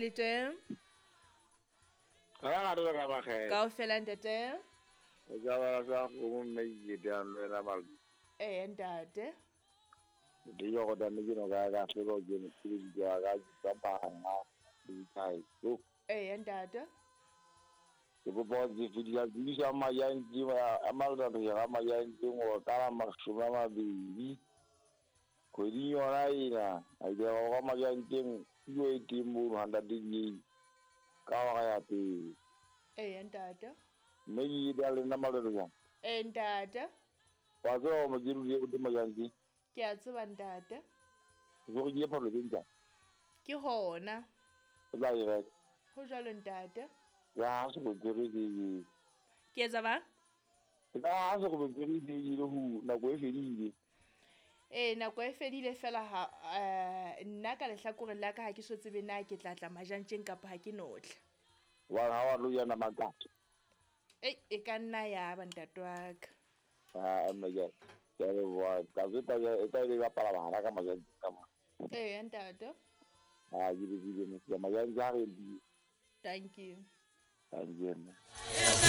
ite. Ha re ra ba ge. Kaofela ntate. Ja ba sa go mme ke dia nna ba. Ntate. Di yo go da ne no ga se go je ni ti ja ga ba ba na di tai. Go. Ntate. Ke bo bo di di ya di sa ma ya ndi ma amal da ya ma ya ndi ngo ta ma su ma bi. Ko di yo na ina. Ai de go ma ya ndi yo ti mu handa di ni. Ka wa ya ti. Ntate. Me yi da le na ma le ya. Ntate. Wa zo mo di ru di ma ya ndi. Ke a tseba ntate. Go di pa le dinga. Ke hona. Ba ye. Ho jwalo ntate. Ya se go dire di. Ke etsa ba? Ya se go dire di le hu na go e fedile. Nako e fedile fela ha nna ka lehlakore la ka ha ke so tsebe na ke tla tla majantjeng kapa ha ke notle. Wa ha wa lo ya na makato. E ka nna ya ba ntate wa ka. Me ya. Ya le wa ka ta ya ta le ba para ba ka ma ya ka ma. Ntate. Yi di ni ya ma ya ja re di. Thank you. Thank you.